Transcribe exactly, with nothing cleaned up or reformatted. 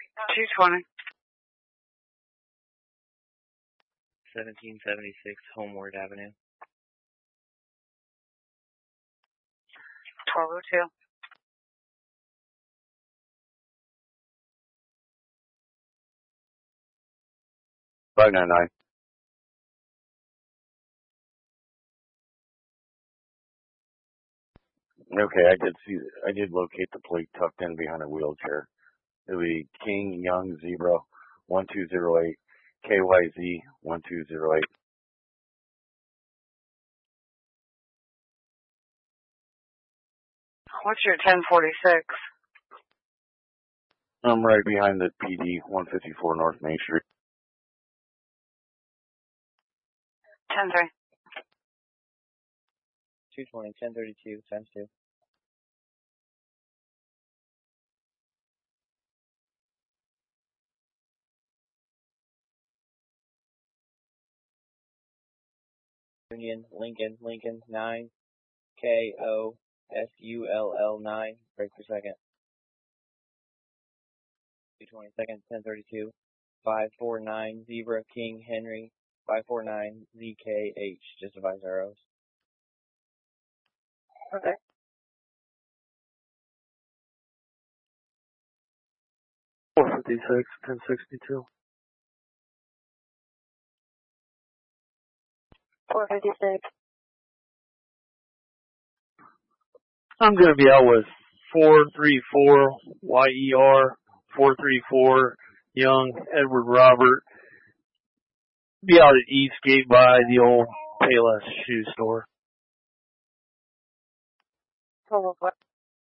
two twenty. seventeen seventy-six Homeward Avenue. twelve oh two. five nine nine. Okay, I did see, I did locate the plate tucked in behind a wheelchair. It would be King Young Zebra one two zero eight, K Y Z one two zero eight. What's your ten forty-six? I'm right behind the P D, one fifty-four North Main Street. ten three. two twenty, ten thirty-two, times two. Union, Lincoln, Lincoln, nine, K O F U L L nine, break per second. two twenty seconds, ten thirty-two, five four nine, Zebra, King, Henry, five four nine, Z K H, just advise arrows. Okay. four fifty-six, ten sixty-two. four fifty-six. I'm going to be out with four three four Y E R, four three four Young Edward Robert. Be out at Eastgate by the old Payless shoe store. twelve oh four.